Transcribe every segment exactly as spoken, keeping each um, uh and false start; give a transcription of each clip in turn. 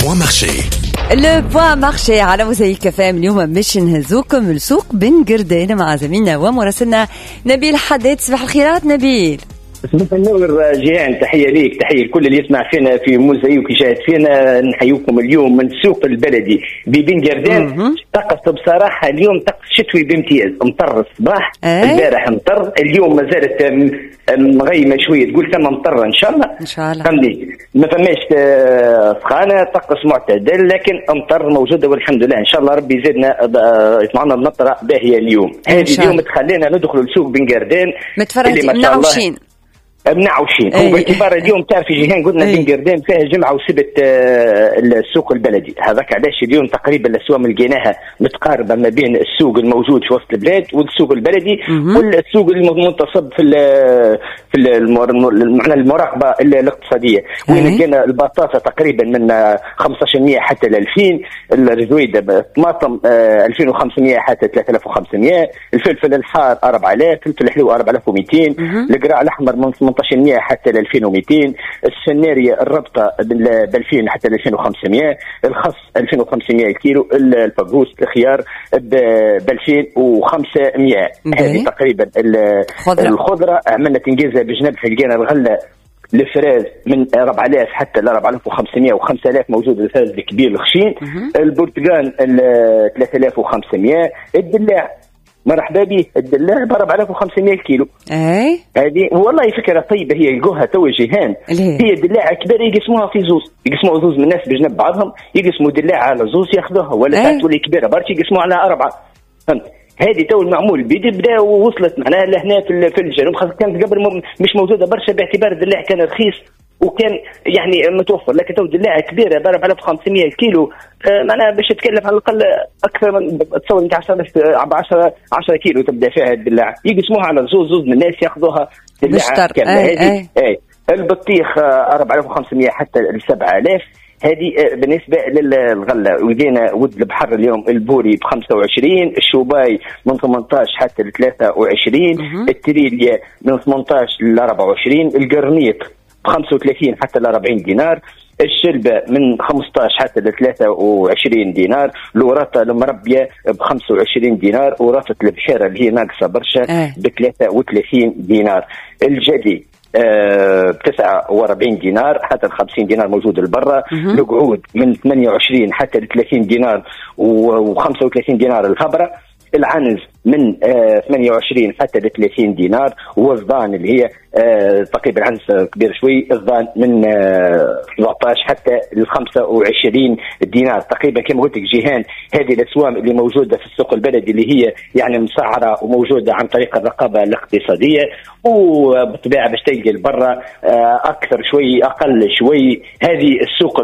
بوان مارشي. لو بوان مارشي على موزايك كفام. اليوم باش نهزوكم لسوق بن قردان مع زميلنا ومراسلنا نبيل حداد. صباح الخيرات نبيل. صباح النور جيهان، تحية ليك، تحية لكل اللي يسمع فينا في موزايك ويشاهد فينا. نحييكم اليوم من السوق البلدي ببن قردان. طقس بصراحة اليوم طقس شتوي بامتياز، مطر الصباح، البارح مطر، اليوم ما زالت مغيمة شوية، تقول ثم مطر إن شاء الله إن شاء الله. فهمني ما فماش سخانة، طقس معتدل لكن مطر موجودة والحمد لله. إن شاء الله ربي يزيدنا يطمعنا بنطرة باهية اليوم. هذه اليوم تخلينا ندخل لسوق بن قردان متفرجين منعوشين منعوشين أيه. باعتبار اليوم تعرفي جيهان قلنا أيه. بن قردان فيها جمعة وسبت آه السوق البلدي، هذاك علاش اليوم تقريبا الأسواق لقيناها متقاربة ما بين السوق الموجود في وسط البلاد والسوق البلدي والسوق المنتصب في في معنى المراقبة الاقتصادية أيه. وين لقينا البطاطا تقريبا من خمسة عشر مية حتى ل ألفين، الرزويدة الطماطم آه ألفين وخمسمية حتى ثلاثة آلاف وخمسمية، الفلفل الحار أربعة آلاف، الفلفل الحلو أربعة آلاف ومئتين، القراع الأحمر من ثمانية عشر مية حتى ل ألفين ومئتين، السنارية الربطة ب ألفين حتى ل ألفين وخمسمية، الخس ألفين وخمسمية الكيلو، الفقوس الخيار ب ألفين وخمسمية. هذه تقريبا الخضرة. عملنا تنجيزها بجنب، لقينا الغلة الفراز من أربعة آلاف حتى ل أربعة آلاف وخمسمية و5000 موجود الفراز الكبير الخشين، البرتقال ثلاثة آلاف وخمسمية، الدلاع مرحبا به الدلاع ب أربعة آلاف وخمسمية الكيلو. اي هذه والله فكره طيبه، هي يلقوها تو جيهان. هي دلاعه كبيره يقسموها في زوز، يقسموا زوز من الناس بجنب بعضهم، يقسموا دلاعه على زوز ياخذوها، ولا ساعات تولي كبيره برشا يقسموها على اربعه. فهمت؟ هذه تو المعمول بيدي بدا ووصلت معناها لهنا في الجنوب، خاصة كانت قبل مش موجوده برشا باعتبار الدلاع كان رخيص وكان يعني متوفر، لكن تو دلاعه كبيره ب أربعة آلاف وخمسمية الكيلو. آه معناها باش تتكلف على الاقل اكثر من تصور انت عشرة عشرة كيلو تبدا فيها الدلاعه، يقسموها على زوز زوز من الناس ياخذوها دلاعه كامله. هذه اي البطيخ أربعة آلاف وخمسمية حتى ل سبعة آلاف. هذه بالنسبة للغلة. ودينا ود البحر اليوم البوري ب خمسة وعشرين، الشوباي من ثمانية عشر حتى ل ثلاثة وعشرين، التريليا من ثمانية عشر ل أربعة وعشرين، القرنيط ب خمسة وثلاثين حتى ل أربعين دينار، الشلبة من خمسة عشر حتى ل ثلاثة وعشرين دينار، الوراطة المربية ب خمسة وعشرين دينار، وراطة البحيرة اللي هي ناقصة برشا ب ثلاثة وثلاثين دينار، الجدي أه بتسعة وأربعين دينار حتى الخمسين دينار موجود البرة، القعود من ثمانية وعشرين حتى لثلاثين دينار وخمسة وثلاثين دينار الخبرة، العنز من آه ثمانية وعشرين حتى لثلاثين دينار، والضان اللي هي آه تقريبا عنز كبير شوي، الضان من آه سبعة عشر حتى ل خمسة وعشرين دينار تقريبا. كما قلت لك جيهان، هذه الاسواق اللي موجوده في السوق البلدي اللي هي يعني مسعره وموجوده عن طريق الرقابه الاقتصاديه، وبالطبيعه باش تلقى البرة آه اكثر شوي اقل شوي. هذه السوق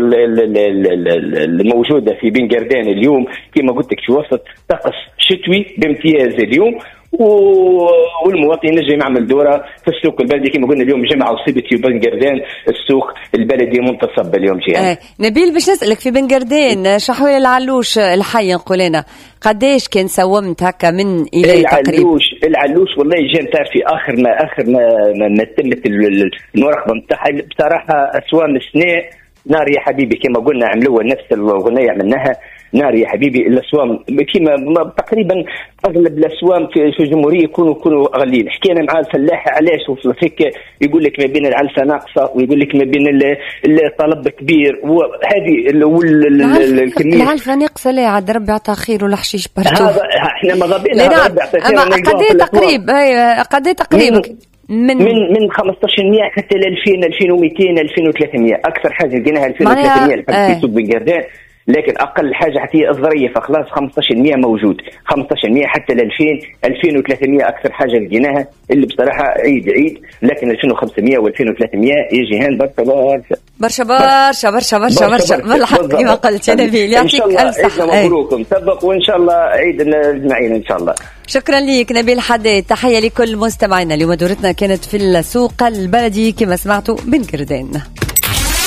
الموجوده في بن قردان اليوم كما قلت لك في وسط طقس شتوي بامتياز اليوم، والمواطن ينجم يعمل دوره في السوق البلدي كما قلنا اليوم جمعه وسبت بن قردان السوق البلدي منتصب اليوم. جيهان آه. نبيل باش نسالك في بن قردان شحوال العلوش الحي نقول لنا قداش كان سومت هكا من الى تقريبا؟ العلوش العلوش والله جان تعرفي اخر ما اخر ما, ما, ما تمت المراقبه نتاعها بصراحه اسوام السنه نار يا حبيبي. كما قلنا عملوها نفس الأغنية عملناها نار يا حبيبي. الأسوام كما تقريبا أغلب الأسوام في الجمهورية يكونوا يكونوا غاليين. حكينا مع الفلاح علاش وصل فيك، يقول لك ما بين العنفة ناقصة ويقول لك ما بين الطلب كبير، وهذه الكمية العنفة ناقصة. لا عاد ربي عطا خير ولا حشيش برشا. هذا احنا ما غابينا. قد تقريب قد تقريب من من من خمسة عشر مية حتى ل ألفين ألفين ومئتين ألفين وثلاثمية. اكثر حاجه لقيناها ألفين وثلاثمية في سوق بن قردان، لكن اقل حاجه حتى الظريه فخلاص خمسة عشر مية موجود، خمسة عشر مية حتى ل ألفين ألفين وثلاثمية اكثر حاجه لقيناها اللي بصراحه عيد عيد. لكن ألفين وخمسمية وألفين وثلاثمية يجي هان برشا برشا برشا برشا برشا برشا بالحق كما قلت يا نبيل. يعطيك الف صحه. مبروك مسبق وان شاء الله عيد اجمعين ان شاء الله. شكرا لك نبيل حداد. تحيه لكل مستمعينا. اليوم دورتنا كانت في السوق البلدي كما سمعتوا بن قردان.